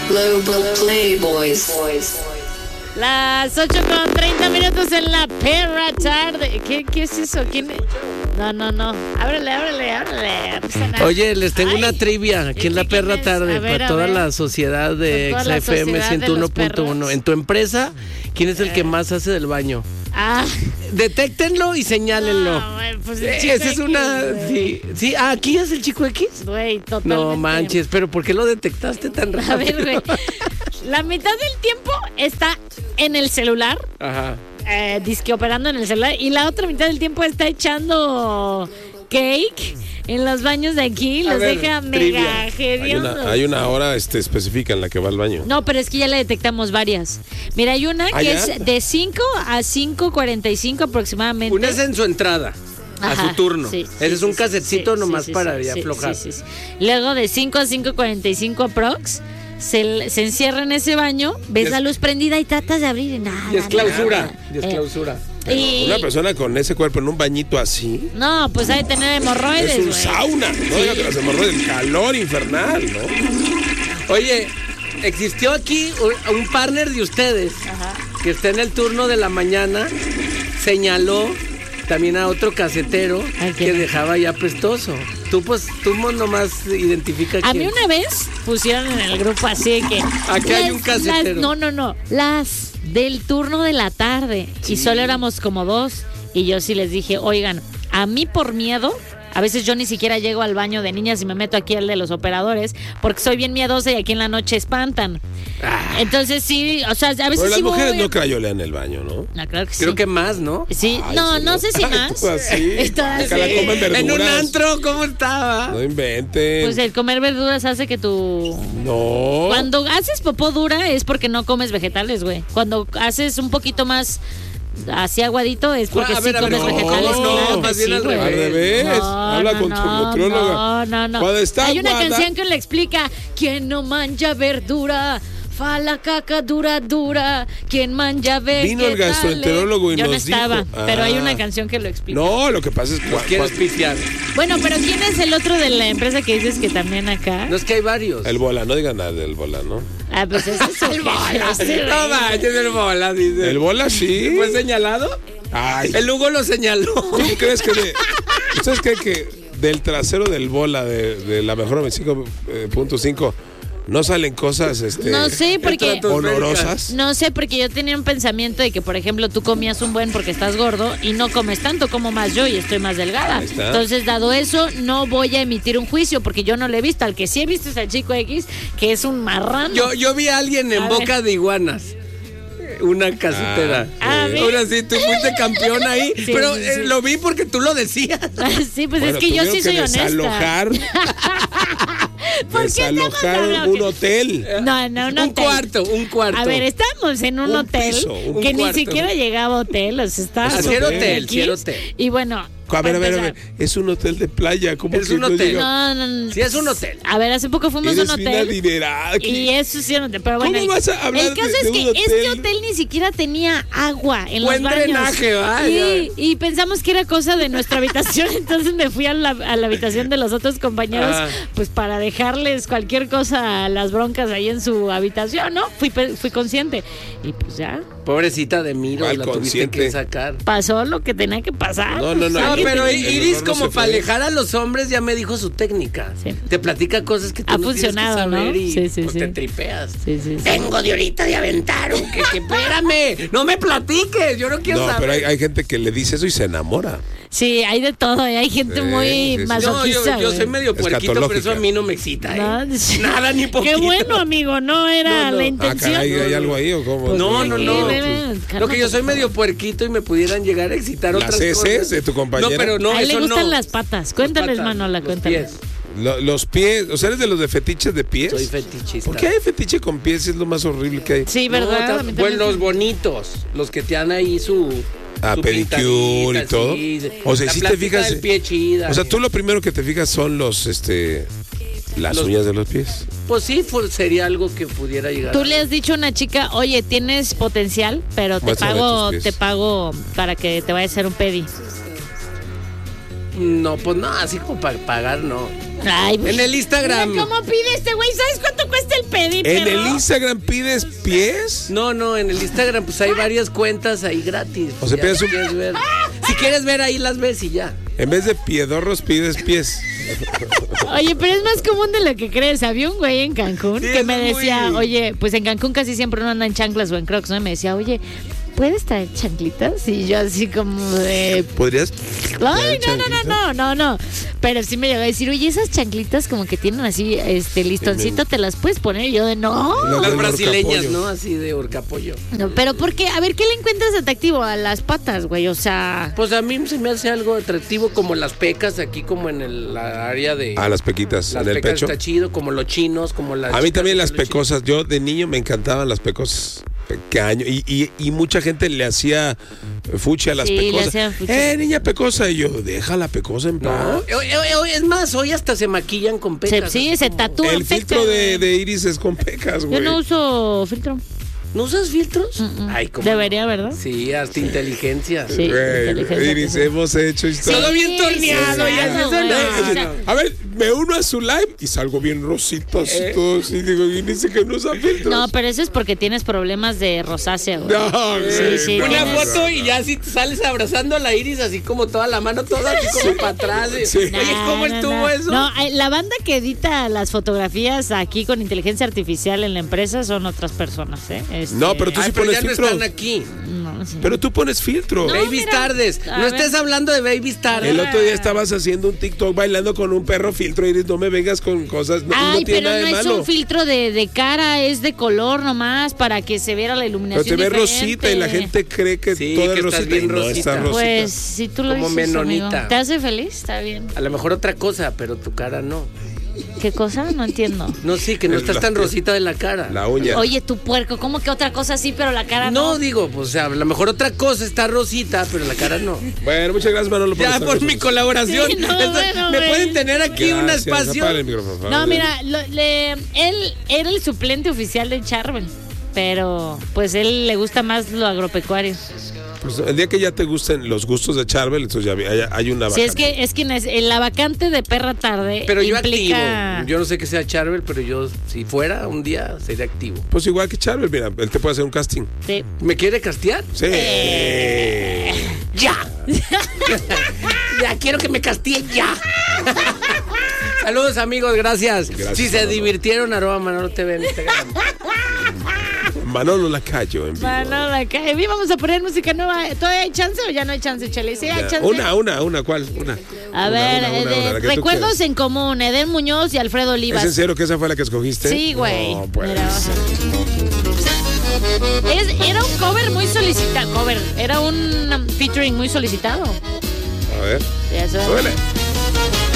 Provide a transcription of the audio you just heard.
Global Playboys. Las 8:30 en la perra tarde. ¿Qué es eso? ¿Quién? No. Ábrele. Oye, les tengo una trivia aquí en la perra tarde para toda la sociedad de XFM 101.1. En tu empresa, ¿quién es el que más hace del baño? Detéctenlo y señálenlo. No, pues el chico Esa es una. Sí. ¿Aquí es el chico X? Güey, totalmente. No manches, pero ¿por qué lo detectaste tan rápido? A ver, güey. La mitad del tiempo está en el celular. Ajá. Disque operando en el celular. Y la otra mitad del tiempo está echando cake en los baños de aquí. Los deja mega hediondos. Hay una hora específica en la que va al baño. No, pero es que ya le detectamos varias. Mira, hay una que es de 5 a 5:45 aproximadamente. Una es en su entrada. Ajá, a su turno. Ese es un casetcito nomás sí, para sí, aflojar. Sí. Luego de 5 a 5:45 aprox. Se encierra en ese baño, ves la luz prendida y tratas de abrir y nada. Y es clausura. Y una persona con ese cuerpo en un bañito así. No, pues hay que tener hemorroides. Es un sauna, ¿no? Dígate las hemorroides, el calor infernal, ¿no? Oye, existió aquí un partner de ustedes que está en el turno de la mañana, señaló también a otro casetero que dejaba ya apestoso. Tú nomás identifica a mí una vez pusieron en el grupo así que aquí hay un casetero. No, las del turno de la tarde y solo éramos como 2 y yo sí les dije, oigan, a mí por miedo, a veces yo ni siquiera llego al baño de niñas y me meto aquí al de los operadores porque soy bien miedosa y aquí en la noche espantan. Entonces sí, o sea, a veces pero las sí mujeres no crayolean el baño, ¿no? No, claro que sí. Creo que más, ¿no? Sí, Ay, no sé si más. Así. Todas Que la comen verduras. En un antro, ¿cómo estaba? No inventen. Pues el comer verduras hace que tú... No. Cuando haces popó dura es porque no comes vegetales, güey. Cuando haces un poquito más así aguadito es porque sí comes vegetales. No, más bien al revés. Habla con tu nutrióloga. No. Cuando está hay una aguada, canción que le explica: quien no manja verdura, fa la caca dura, quien manja vegetales. Vino el gastroenterólogo y yo nos no estaba, dijo, pero hay una canción que lo explica. No, lo que pasa es que quieres pifiar. Bueno, pero ¿quién es el otro de la empresa que dices que también acá? No, es que hay varios. El bola, no digan nada del bola, ¿no? Pues ese es el bola. No manches, el bola, dice. El bola sí. ¿Fue señalado? Ay. El Hugo lo señaló. ¿Tú crees ¿Ustedes creen que del trasero del bola de la mejor 25.5 no salen cosas no sé porque olorosas? No sé, porque yo tenía un pensamiento de que, por ejemplo, tú comías un buen porque estás gordo y no comes tanto como más yo y estoy más delgada. Entonces, dado eso, no voy a emitir un juicio porque yo no le he visto. Al que sí he visto es al chico X, que es un marrano. Yo vi a alguien en boca de iguanas. Una casetera. Ahora sí, tú fuiste campeón ahí. Sí, pero sí. Lo vi porque tú lo decías. Sí, pues bueno, es que yo sí soy honesta. Desalojar. Desalojar un hotel. No, un hotel. Un cuarto. A ver, estamos en un hotel piso, que ni siquiera llegaba a hotel. O sea, está sí, hotel. Y bueno. A ver, es un hotel de playa. ¿Cómo es un hotel? No. Sí, es un hotel. A ver, hace poco fuimos a un hotel. Y eso sí, pero bueno. ¿Cómo vas a hablar el caso es que este hotel ni siquiera tenía agua en los baños. Drenaje, vaya. Y pensamos que era cosa de nuestra habitación. Entonces me fui a la habitación de los otros compañeros, pues para dejarles cualquier cosa a las broncas ahí en su habitación, ¿no? Fui consciente. Y pues ya. Pobrecita de Miro, la tuviste que sacar. Pasó lo que tenía que pasar. No, pero Iris, como para alejar a los hombres, ya me dijo su técnica. Sí. Te platica cosas que tú no funcionado, tienes que saber, ¿no? Y sí. te tripeas. Sí. Tengo de ahorita de aventar que espérame, no me platiques, yo no quiero saber. No, pero hay gente que le dice eso y se enamora. Sí, hay de todo, hay gente muy masoquista. No, yo soy medio puerquito, pero eso a mí no me excita. Nada ni poquito. Qué bueno, amigo, no era la intención. ¿Hay algo ahí o cómo? No. Lo que yo soy medio puerquito y me pudieran llegar a excitar otras cosas. ¿Las heces de tu compañero? No, pero no, a él le gustan no. las patas. Cuéntales, Manola, cuéntales. Los pies, o sea, ¿eres de los de fetiches de pies? Soy fetichista. ¿Por qué hay fetiche con pies? Es lo más horrible que hay. Sí, ¿verdad? Bueno, los bonitos, los que te dan ahí su pedicure y todo. Sí, o sea, si te fijas, del pie chida, o sea, tú lo primero que te fijas son las uñas de los pies. Pues sí, sería algo que pudiera llegar. Tú le has dicho a una chica, oye, tienes potencial, pero te pago para que te vayas a hacer un pedi. No, pues no, así como para pagar, no. Ay, En el Instagram. mira ¿cómo pide este güey? ¿Sabes cuánto cuesta el pedir? ¿En el Instagram pides pies? No, en el Instagram pues hay varias cuentas ahí gratis. O sea, Ya, pides si un- quieres ver. Si quieres ver ahí las ves y ya. En vez de piedorros pides pies. Oye, pero es más común de lo que crees. Había un güey en Cancún Sí, que me eso es decía, muy- oye, pues en Cancún casi siempre uno anda en chanclas o en crocs, ¿no? Y me decía, oye, ¿puedes traer chanclitas? Y yo así como de... ¿Podrías? Ay, traer chanclitas? no. Pero sí me llegó a decir, oye, esas chanclitas como que tienen así, listoncito, ¿te las puedes poner? Y yo de, no. Las Las del brasileñas, horcapollo. ¿no? Así de horcapollo. No, pero ¿por qué? A ver, ¿qué le encuentras atractivo a las patas, güey? O sea... Pues a mí se me hace algo atractivo como las pecas aquí como en la área de... Ah, las pequitas las en el pecas pecho. está chido, como los chinos, como las... A mí chicas también de las los chinos. pecosas. Yo de niño me encantaban las pecosas. Pequeño. Y mucha gente le hacía fuchi a las Sí, le pecosas. hacían fuchi. Niña pecosa. Y yo, deja la pecosa en paz. No, es más, hoy hasta se maquillan con pecas. Sí, así se como- tatúan El filtro pecas. de iris es con pecas, Yo güey. no uso filtro. ¿No usas filtros? Ay, ¿cómo Debería, no? ¿verdad? Sí, hasta inteligencia. Sí, Güey, inteligencia Iris, artificial. hemos hecho historia. Todo bien torneado, sí, ya claro, eso güey. no. O sea, A ver, me uno a su live y salgo bien rosita así todo así. Digo, y dice que no usa filtros. No, pero eso es porque tienes problemas de rosácea, güey. No, güey, sí, no, Una tienes- foto y ya así te sales abrazando a la Iris así como toda la mano toda así como para atrás. Sí. Oye, ¿cómo estuvo eso? No, la banda que edita las fotografías aquí con inteligencia artificial en la empresa son otras personas, ¿eh? No, pero tú Ay, sí pero pones ya no filtros. están aquí. No, sí. Pero tú pones filtro. No, Baby mira, Tardes. a No ver. estés hablando de Baby Tardes. El otro día estabas haciendo un TikTok bailando con un perro filtro, Iris. No me vengas con cosas. No, Ay, no tiene pero nada no de es malo. un filtro de cara, es de color nomás para que se viera la Pero iluminación te ves diferente. rosita y la gente cree que Sí, todo que es estás rosita. bien y no rosita. estás rosita. Pues si tú lo Como dices, amigo. menonita. ¿Te hace feliz? Está bien. A lo mejor otra cosa, pero tu cara no. ¿Qué cosa? No entiendo. No, sí, que no El estás tan la- rosita de la cara. La uña. Oye, tu puerco, ¿cómo que otra cosa sí, pero la cara no? No, digo, pues o sea, a lo mejor otra cosa está rosita, pero la cara no. Bueno, muchas gracias, Manolo. Ya estar por con mi nosotros. colaboración. Sí, no, bueno, ¿Me güey. pueden tener aquí un Gracias, espacio? apaga el micrófono, por favor. No, mira, él era el suplente oficial de Charbel, pero pues él le gusta más lo agropecuario. Pues, el día que ya te gusten los gustos de Charbel, entonces ya hay una Sí, vacante. es que la vacante de perra tarde Pero yo implica... activo. Yo no sé que sea Charbel, pero yo, si fuera un día, sería activo. Pues igual que Charbel, mira, él te puede hacer un casting. Sí. ¿Me quiere castear? Sí. ¡Ya! Ya quiero que me castiguen ya. Saludos, amigos, gracias. Gracias, Si se Manolo. divirtieron, @Manolo TV en Instagram. Manolo Lacayo en vivo. Bueno, acá. Vamos a poner música nueva. ¿Todavía hay chance o ya no hay chance, Chele? Sí, hay Ya, chance. una, ¿cuál? Una. A ver, la que tú recuerdos quieras. en común, Eden Muñoz y Alfredo ¿Es Olivas. en serio que esa fue la que escogiste? Sí, güey. No, pues. Mira, era un cover muy solicitado. Era un featuring muy solicitado. A ver. Ya sabes. Súbele.